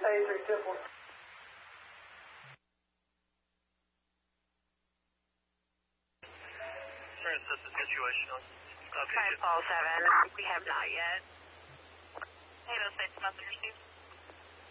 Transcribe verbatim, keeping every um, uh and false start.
eighty-three Temple. Sir, assess the situation on five Paul seven, we have not yet. eight oh six, message received.